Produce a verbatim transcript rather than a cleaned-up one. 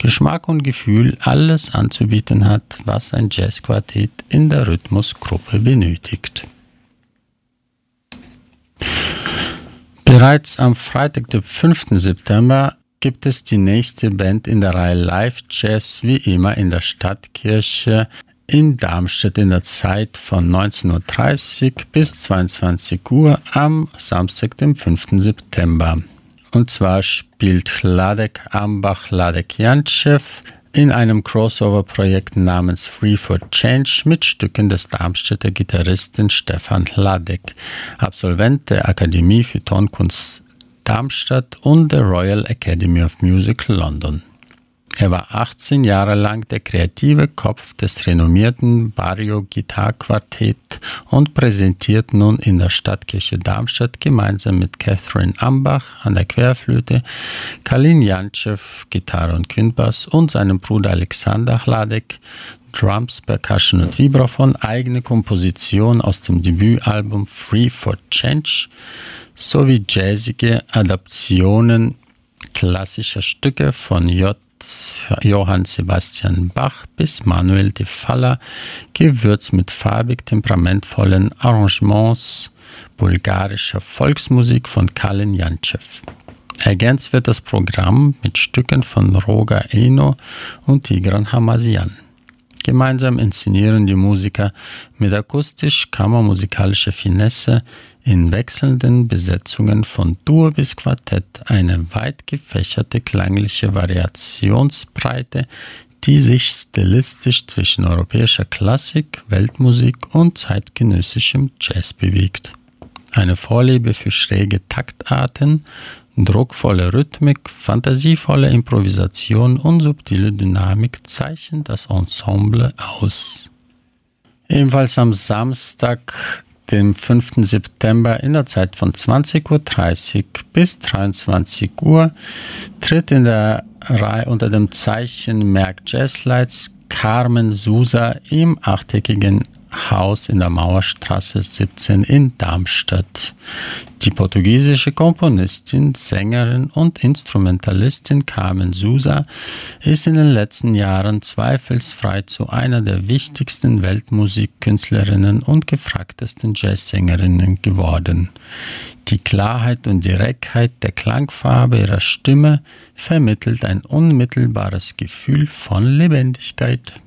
Geschmack und Gefühl alles anzubieten hat, was ein Jazzquartett in der Rhythmusgruppe benötigt. Bereits am Freitag, dem fünften September, gibt es die nächste Band in der Reihe Live Jazz, wie immer in der Stadtkirche in Darmstadt in der Zeit von neunzehn Uhr dreißig bis zweiundzwanzig Uhr am Samstag, dem fünften September. Und zwar spielt Hladek Ambach Hladek Jantschew in einem Crossover-Projekt namens Free for Change mit Stücken des Darmstädter Gitarristen Stefan Hladek, Absolvent der Akademie für Tonkunst Darmstadt und der Royal Academy of Music London. Er war achtzehn Jahre lang der kreative Kopf des renommierten Barrio-Gitarre-Quartett und präsentiert nun in der Stadtkirche Darmstadt gemeinsam mit Catherine Ambach an der Querflöte, Kalin Jantschew Gitarre und Quintbass und seinem Bruder Alexander Hladek Drums, Percussion und Vibraphon eigene Kompositionen aus dem Debütalbum Free for Change sowie jazzige Adaptionen klassischer Stücke von J. Johann Sebastian Bach bis Manuel de Falla, gewürzt mit farbig temperamentvollen Arrangements bulgarischer Volksmusik von Kalin Jantschew. Ergänzt wird das Programm mit Stücken von Roger Eno und Tigran Hamasyan. Gemeinsam inszenieren die Musiker mit akustisch-kammermusikalischer Finesse in wechselnden Besetzungen von Dur bis Quartett eine weit gefächerte klangliche Variationsbreite, die sich stilistisch zwischen europäischer Klassik, Weltmusik und zeitgenössischem Jazz bewegt. Eine Vorliebe für schräge Taktarten, druckvolle Rhythmik, fantasievolle Improvisation und subtile Dynamik zeichnen das Ensemble aus. Ebenfalls am Samstag, dem fünften September in der Zeit von zwanzig Uhr dreißig bis dreiundzwanzig Uhr tritt in der Reihe unter dem Zeichen Merck Jazzlights Carmen Sousa im achteckigen Haus in der Mauerstraße siebzehn in Darmstadt. Die portugiesische Komponistin, Sängerin und Instrumentalistin Carmen Sousa ist in den letzten Jahren zweifelsfrei zu einer der wichtigsten Weltmusikkünstlerinnen und gefragtesten Jazzsängerinnen geworden. Die Klarheit und Direktheit der Klangfarbe ihrer Stimme vermittelt ein unmittelbares Gefühl von Lebendigkeit.